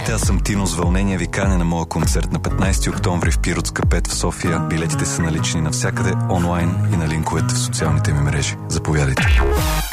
Здравейте, аз съм Тино. С вълнение ви каня на моя концерт на 15 октомври в Пиротска 5 в София. Билетите са налични навсякъде онлайн и на линковете в социалните ми мрежи. Заповядайте.